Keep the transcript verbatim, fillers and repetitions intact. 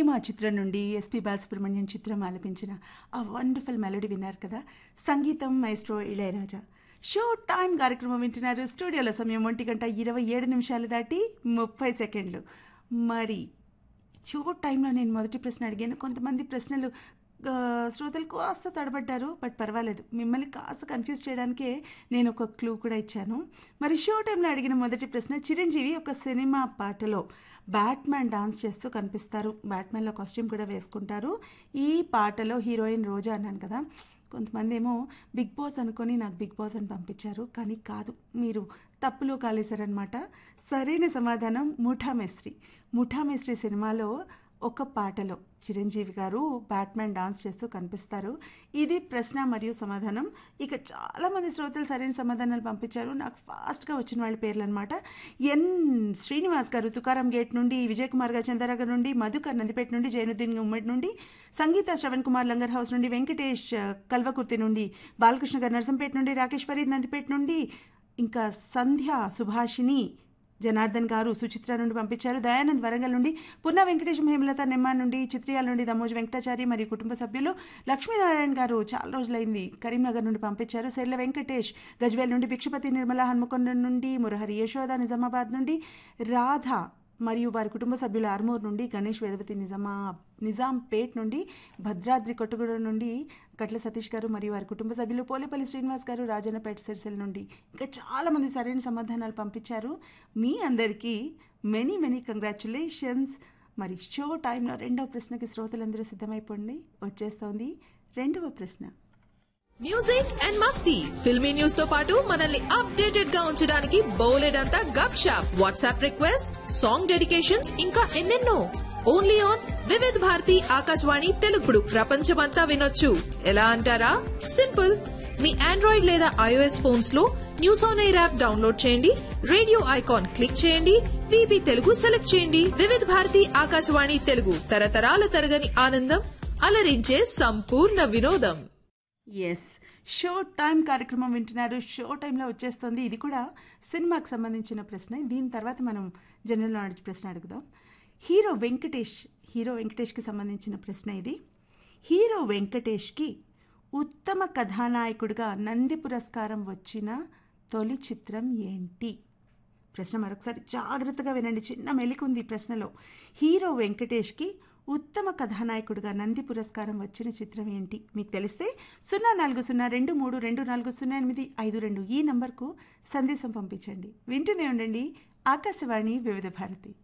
ప్రేమ చిత్రం నుండి ఎస్పి బాలసుబ్రహ్మణ్యం చిత్రం ఆలపించిన ఆ వండర్ఫుల్ మెలోడీ విన్నారు కదా. సంగీతం మైస్ట్రో ఇళయరాజా. షో టైం కార్యక్రమం వింటున్నారు. స్టూడియోలో సమయం ఒంటి గంట ఇరవై ఏడు నిమిషాలు దాటి ముప్పై సెకండ్లు. మరి షో టైంలో నేను మొదటి ప్రశ్న అడిగాను. కొంతమంది ప్రశ్నలు శ్రోతలు కాస్త తడబడ్డారు, బట్ పర్వాలేదు, మిమ్మల్ని కాస్త కన్ఫ్యూజ్ చేయడానికే నేను ఒక క్లూ కూడా ఇచ్చాను. మరి షో టైంలో అడిగిన మొదటి ప్రశ్న, చిరంజీవి ఒక సినిమా పాటలో బ్యాట్మ్యాన్ డాన్స్ చేస్తూ కనిపిస్తారు, బ్యాట్మ్యాన్లో కాస్ట్యూమ్ కూడా వేసుకుంటారు. ఈ పాటలో హీరోయిన్ రోజా అన్నాను కదా. కొంతమంది ఏమో బిగ్ బాస్ అనుకొని నాకు బిగ్ బాస్ అని పంపించారు, కానీ కాదు, మీరు తప్పులో కాలేశారనమాట. సరైన సమాధానం ముఠా మేస్త్రి. ముఠా మేస్త్రి సినిమాలో ఒక పాటలో చిరంజీవి గారు బ్యాట్మ్యాన్ డాన్స్ చేస్తూ కనిపిస్తారు. ఇది ప్రశ్న మరియు సమాధానం. ఇక చాలామంది శ్రోతలు సరైన సమాధానాలు పంపించారు. నాకు ఫాస్ట్గా వచ్చిన వాళ్ళ పేర్లు అనమాట. ఎన్ శ్రీనివాస్ గారు తుకారం గేట్ నుండి, విజయ్ కుమార్ గారు చంద్రనగర్ నుండి, మధుకర్ నందిపేట నుండి, జైనుద్దీన్ ఉమ్మడి నుండి, సంగీత శ్రవణ్ కుమార్ లంగర్ హౌస్ నుండి, వెంకటేష్ కల్వకుర్తి నుండి, బాలకృష్ణ గారు నర్సంపేట నుండి, రాకేష్ ఫరీద్ నందిపేట నుండి, ఇంకా సంధ్య సుభాషిణి జనార్దన్ గారు సుచిత్ర నుండి పంపించారు. దయానంద్ వరంగల్ నుండి, పున్నా వెంకటేశం హేమలత నెమ్మా నుండి, చిత్రియాల నుండి దమోజ్ వెంకటాచారి మరియు కుటుంబ సభ్యులు, లక్ష్మీనారాయణ గారు చాలా రోజులైంది కరీంనగర్ నుండి పంపించారు. సెర్ల వెంకటేష్ గజ్వేల్ నుండి, భిక్షపతి నిర్మల హన్మకొండ నుండి, మురహరి యశోద నిజామాబాద్ నుండి, రాధ మరియు వారి కుటుంబ సభ్యులు ఆర్మూర్ నుండి, గణేష్ వేదవతి నిజామా నిజాంపేట్ నుండి, భద్రాద్రి కొట్టుగూడ నుండి కట్ల సతీష్ గారు మరియు వారి కుటుంబ సభ్యులు, పోలేపల్లి శ్రీనివాస్ గారు రాజన్నపేట సిరిసిల్ల నుండి, ఇంకా చాలామంది సరైన సమాధానాలు పంపించారు. మీ అందరికీ మెనీ మెనీ కంగ్రాచులేషన్స్. మరి షో టైంలో రెండవ ప్రశ్నకి శ్రోతలందరూ సిద్ధమైపోండి. వచ్చేస్తోంది రెండవ ప్రశ్న. Music and Masti filmy news తో పాటు మనల్ని అప్డేటెడ్ గా ఉంచడానికి బౌలెడంతా గప్ shop, WhatsApp request, song dedications, ఇంకా ఎన్నెన్నో. Only on Vividh Bharati Akashvani తెలుగుడు. ప్రపంచమంతా వినొచ్చు. ఎలా అంటారా? సింపుల్. మీ ఆండ్రాయిడ్ లేదా ఐఓఎస్ ఫోన్స్ లో news on air app download చేయండి, రేడియో ఐకాన్ క్లిక్ చేయండి, వీబీ తెలుగు సెలెక్ట్ చేయండి. వివిధ్ భారతి ఆకాశవాణి తెలుగు, తరతరాల తరగని ఆనందం, అలరించే సంపూర్ణ వినోదం. ఎస్, షో టైం కార్యక్రమం వింటున్నారు. షో టైంలో వచ్చేస్తుంది. ఇది కూడా సినిమాకి సంబంధించిన ప్రశ్న. దీని తర్వాత మనం జనరల్ నాలెడ్జ్ ప్రశ్న అడుగుదాం. హీరో వెంకటేష్ హీరో వెంకటేష్కి సంబంధించిన ప్రశ్న ఇది. హీరో వెంకటేష్కి ఉత్తమ కథానాయకుడిగా నంది పురస్కారం వచ్చిన తొలి చిత్రం ఏంటి? ప్రశ్న మరొకసారి జాగ్రత్తగా వినండి, చిన్న మెలికుంది ఈ ప్రశ్నలో. హీరో వెంకటేష్కి ఉత్తమ కథానాయకుడిగా నంది పురస్కారం వచ్చిన చిత్రం ఏంటి? మీకు తెలిస్తే సున్నా నాలుగు సున్నా రెండు మూడు రెండు నాలుగు సున్నా ఎనిమిది ఐదు రెండు ఈ నంబర్కు సందేశం పంపించండి. వింటూనే ఉండండి ఆకాశవాణి వివిధ భారతి.